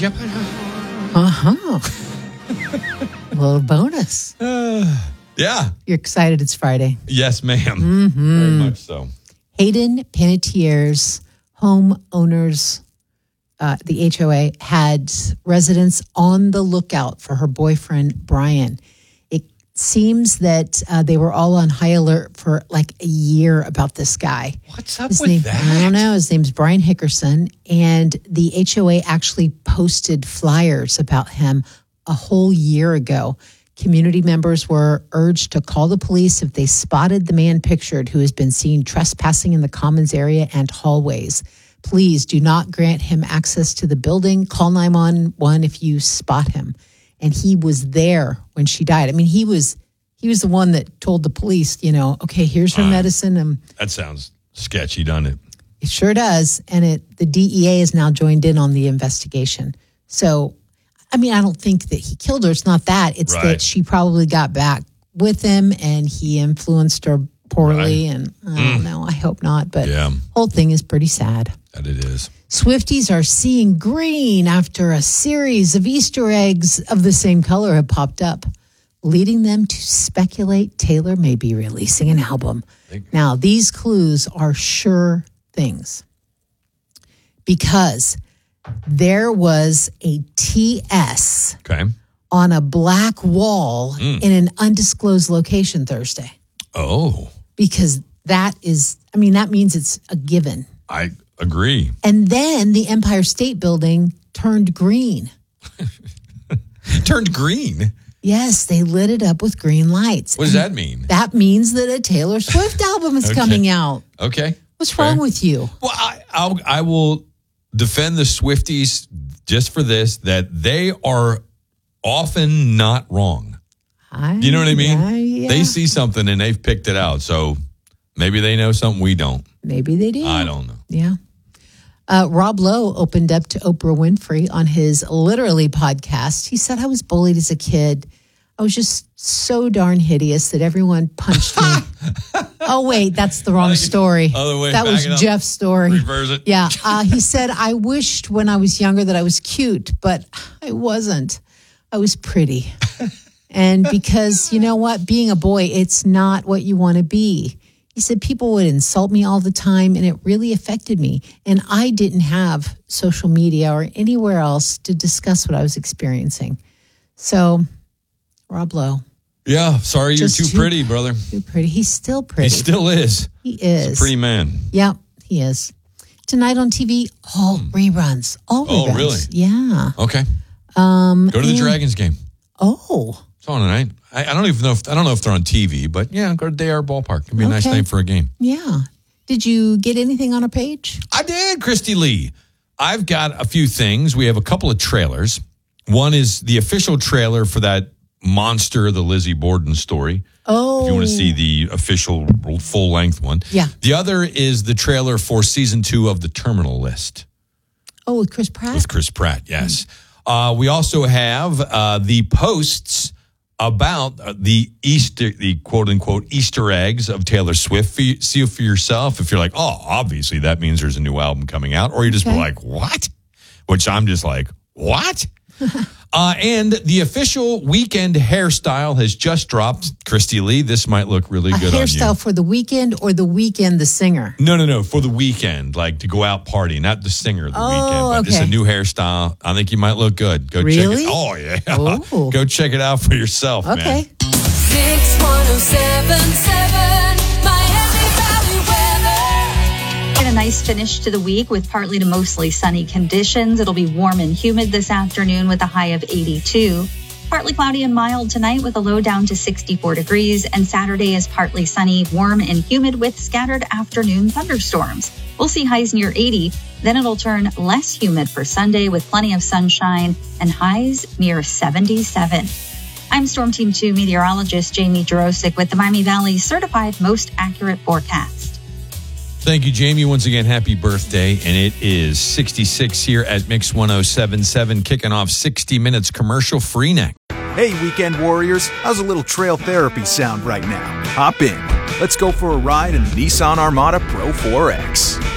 jackpot? A little bonus. Yeah. You're excited it's Friday. Yes, ma'am. Very much so. Hayden Panettiere's homeowners, the HOA, had residents on the lookout for her boyfriend, Brian. It seems that they were all on high alert for like a year about this guy. What's up His with name, that? I don't know. His name's Brian Hickerson. And the HOA actually posted flyers about him a whole year ago. Community members were urged to call the police if they spotted the man pictured who has been seen trespassing in the commons area and hallways. Please do not grant him access to the building. Call 911 if you spot him. And he was there when she died. I mean, he was the one that told the police, okay, here's her medicine. That sounds sketchy, doesn't it? It sure does. And the DEA is now joined in on the investigation. So, I mean, I don't think that he killed her. It's not that. It's that she probably got back with him and he influenced her poorly. Right. And I don't know. I hope not. But the whole thing is pretty sad. That it is. Swifties are seeing green after a series of Easter eggs of the same color have popped up, leading them to speculate Taylor may be releasing an album. Now, these clues are sure things because there was a TS on a black wall in an undisclosed location Thursday. Oh. Because that means it's a given. I agree. And then the Empire State Building turned green. Turned green? Yes, they lit it up with green lights. What does that mean? That means that a Taylor Swift album is coming out. Okay. What's wrong with you? Well, I will defend the Swifties just for this, that they are often not wrong. You know what I mean? Yeah. They see something and they've picked it out. So maybe they know something we don't. Maybe they do. I don't know. Yeah. Rob Lowe opened up to Oprah Winfrey on his Literally podcast. He said, I was bullied as a kid. I was just so darn hideous that everyone punched me. Oh, wait, that's the wrong story. That was Jeff's story. Reverse it. Yeah. He said, I wished when I was younger that I was cute, but I wasn't. I was pretty. And because, you know what, being a boy, it's not what you want to be. He said people would insult me all the time, and it really affected me. And I didn't have social media or anywhere else to discuss what I was experiencing. So, Rob Lowe. Yeah, sorry you're too pretty, brother. Too pretty. He's still pretty. He still is. He is. He's a pretty man. Yeah, he is. Tonight on TV, all reruns. All reruns. Oh, really? Yeah. Okay. Go to the Dragons game. Oh. It's on tonight. I don't even know if they're on TV, but yeah, go to Day-R Ballpark. It'd be a nice night for a game. Yeah. Did you get anything on our page? I did, Christy Lee. I've got a few things. We have a couple of trailers. One is the official trailer for that Monster, the Lizzie Borden story. Oh. If you want to see the official full-length one. Yeah. The other is the trailer for season 2 of The Terminal List. Oh, with Chris Pratt? With Chris Pratt, yes. We also have the posts about the quote-unquote Easter eggs of Taylor Swift. See it for yourself. If you're like, oh, obviously that means there's a new album coming out. Or you just be like, what? Which I'm just like, what? And the official weekend hairstyle has just dropped. Christy Lee, this might look really good on you. A hairstyle for the weekend or the Weeknd, the singer? No. For the weekend, like to go out party, not the singer of the weekend. But it's a new hairstyle. I think you might look good. Go check it. Oh, yeah. Ooh. Go check it out for yourself, man. 61077 Miami Valley weather. Get a nice finish to the week with partly to mostly sunny conditions. It'll be warm and humid this afternoon with a high of 82. Partly cloudy and mild tonight with a low down to 64 degrees. And Saturday is partly sunny, warm and humid with scattered afternoon thunderstorms. We'll see highs near 80. Then it'll turn less humid for Sunday with plenty of sunshine and highs near 77. I'm Storm Team 2 meteorologist Jamie Jurosic with the Miami Valley Certified Most Accurate Forecast. Thank you, Jamie. Once again, happy birthday. And it is 66 here at Mix 1077, kicking off 60 minutes commercial free next. Hey, weekend warriors, how's a little trail therapy sound right now? Hop in. Let's go for a ride in the Nissan Armada Pro 4X.